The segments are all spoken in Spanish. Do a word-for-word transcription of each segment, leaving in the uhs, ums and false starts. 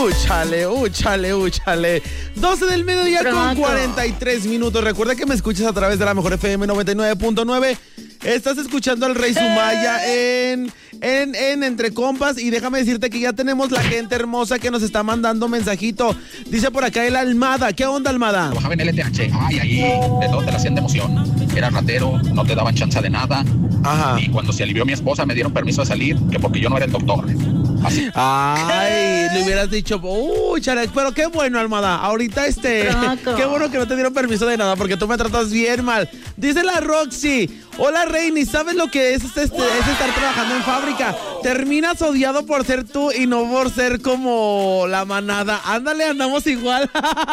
Úchale, úchale, úchale. doce del mediodía Pronto. con cuarenta y tres minutos. Recuerda que me escuchas a través de la mejor F M noventa y nueve punto nueve. Estás escuchando al Rey Sumaya en, en, en Entre Compas. Y déjame decirte que ya tenemos la gente hermosa que nos está mandando mensajito. Dice por acá el Almada. ¿Qué onda, Almada? Trabajaba en L T H. Ay, ahí de todo te la hacían de emoción. Era ratero, no te daban chance de nada. Ajá. Y cuando se alivió mi esposa me dieron permiso de salir, que porque yo no era el doctor. Así. Ay, le hubieras dicho, uy, chale, pero qué bueno, Almada. Ahorita este, Pronto. qué bueno que no te dieron permiso de nada, porque tú me tratas bien mal. Dice la Roxy, hola Reini, ¿sabes lo que es, este, este, es estar trabajando en fábrica? Terminas odiado por ser tú y no por ser como la manada. Ándale, andamos igual.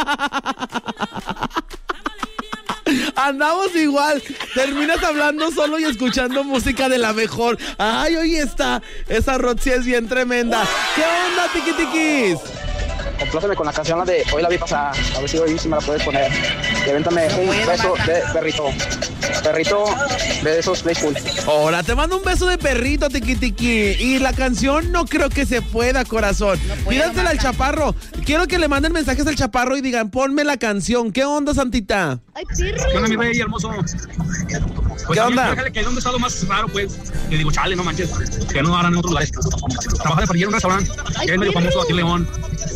Andamos igual, terminas hablando solo y escuchando música de la mejor. Ay, oye, está, esa Roxy es bien tremenda. ¿Qué onda, tiquitiquis? Compláceme con la canción la de Hoy la vi pasar, a ver si hoy sí me la puedes poner. Y avéntame un beso de perrito. Perrito de esos Playful. Ahora te mando un beso de perrito, tiquitiqui. Y la canción no creo que se pueda, corazón. Pídansela al Chaparro. Quiero que le manden mensajes al Chaparro y digan, ponme la canción. ¿Qué onda, Santita? Ay, perro. ¿Qué onda, mi rey hermoso? Pues ¿Qué onda? Déjale que donde está lo más raro, pues. Le digo, chale, no manches. Que no harán en otros lugares. Trabaja de parrillero en un restaurante. Que es medio famoso aquí en León.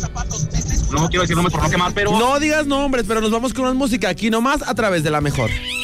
No quiero decir nombres por no quemar, pero... No digas nombres, pero nos vamos con una música aquí nomás a través de la mejor.